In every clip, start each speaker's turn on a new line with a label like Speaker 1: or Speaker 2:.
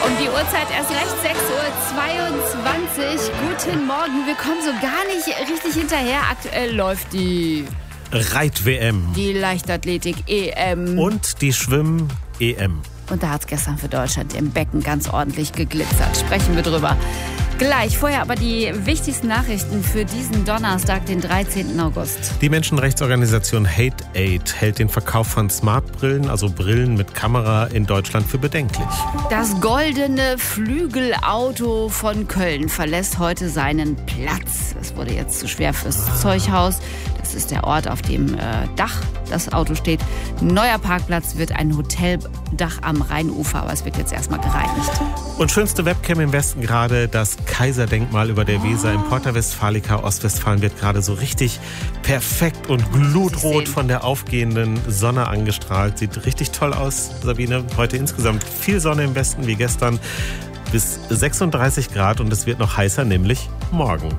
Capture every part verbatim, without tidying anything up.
Speaker 1: Um die Uhrzeit erst recht sechs Uhr zweiundzwanzig. Guten Morgen. Wir kommen so gar nicht richtig hinterher. Aktuell läuft die
Speaker 2: Reit-W M.
Speaker 1: Die Leichtathletik-E M.
Speaker 2: Und die Schwimm-E M.
Speaker 1: Und da hat es gestern für Deutschland im Becken ganz ordentlich geglitzert. Sprechen wir drüber. Gleich, vorher aber die wichtigsten Nachrichten für diesen Donnerstag, den dreizehnten August.
Speaker 2: Die Menschenrechtsorganisation Hate Aid hält den Verkauf von Smartbrillen, also Brillen mit Kamera, in Deutschland für bedenklich.
Speaker 1: Das goldene Flügelauto von Köln verlässt heute seinen Platz. Es wurde jetzt zu schwer fürs ah. Zeughaus. Das ist der Ort, auf dem äh, Dach das Auto steht. Neuer Parkplatz wird ein Hoteldach am Rheinufer, aber es wird jetzt erstmal gereinigt.
Speaker 2: Und schönste Webcam im Westen gerade, das Kaiserdenkmal über der Weser im Porta Westfalica, Ostwestfalen, wird gerade so richtig perfekt und glutrot von der aufgehenden Sonne angestrahlt. Sieht richtig toll aus, Sabine. Heute insgesamt viel Sonne im Westen wie gestern, bis sechsunddreißig Grad, und es wird noch heißer, nämlich morgen.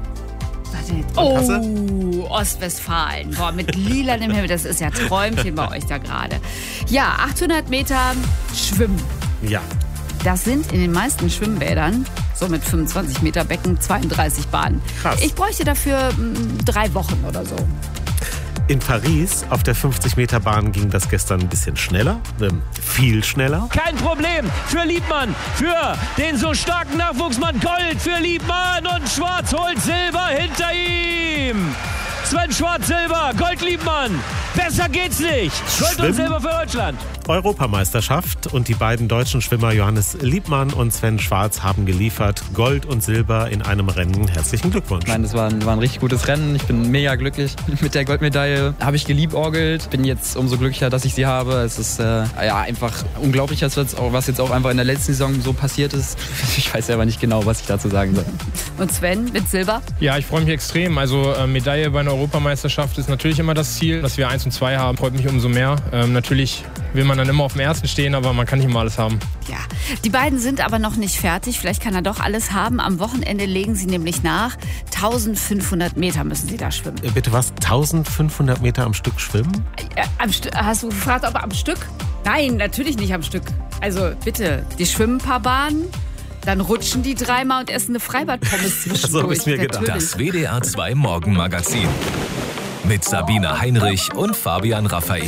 Speaker 1: Oh, Ostwestfalen. Boah, mit lilanem Himmel, das ist ja Träumchen bei euch da gerade. Ja, achthundert Meter Schwimmen.
Speaker 2: Ja.
Speaker 1: Das sind in den meisten Schwimmbädern, so mit fünfundzwanzig Meter Becken, zweiunddreißig Bahnen.
Speaker 2: Krass.
Speaker 1: Ich bräuchte dafür mh, drei Wochen oder so.
Speaker 2: In Paris auf der fünfzig Meter Bahn ging das gestern ein bisschen schneller, ähm, viel schneller.
Speaker 3: Kein Problem für Liebmann, für den so starken Nachwuchsmann. Gold für Liebmann und Schwarz holt Silber hinter ihm. Sven Schwarz, Silber, Gold Liebmann. Besser geht's nicht. Gold
Speaker 2: Schwimmen.
Speaker 3: Und Silber für Deutschland.
Speaker 2: Europameisterschaft, und die beiden deutschen Schwimmer Johannes Liebmann und Sven Schwarz haben geliefert. Gold und Silber in einem Rennen. Herzlichen Glückwunsch.
Speaker 4: Nein, das war ein, war ein richtig gutes Rennen. Ich bin mega glücklich mit der Goldmedaille. Habe ich geliebäugelt. Bin jetzt umso glücklicher, dass ich sie habe. Es ist äh, ja, einfach unglaublich, was jetzt auch einfach in der letzten Saison so passiert ist. Ich weiß selber nicht genau, was ich dazu sagen soll.
Speaker 1: Und Sven mit Silber?
Speaker 5: Ja, ich freue mich extrem. Also äh, Medaille bei einer Europameisterschaft ist natürlich immer das Ziel. Dass wir eins und zwei haben, freut mich umso mehr. Ähm, natürlich will man dann immer auf dem ersten stehen, aber man kann nicht immer alles haben.
Speaker 1: Ja, die beiden sind aber noch nicht fertig. Vielleicht kann er doch alles haben. Am Wochenende legen sie nämlich nach. eintausendfünfhundert Meter müssen sie da schwimmen.
Speaker 2: Äh, bitte was? eintausendfünfhundert Meter am Stück schwimmen?
Speaker 1: Äh, am St- hast du gefragt, ob am Stück? Nein, natürlich nicht am Stück. Also bitte, die schwimmen ein paar Bahnen, dann rutschen die dreimal und essen eine Freibadpommes zwischendurch.
Speaker 2: So hab ich's mir gedacht.
Speaker 6: Das W D R zwei Morgenmagazin mit Sabine Heinrich und Fabian Raffael.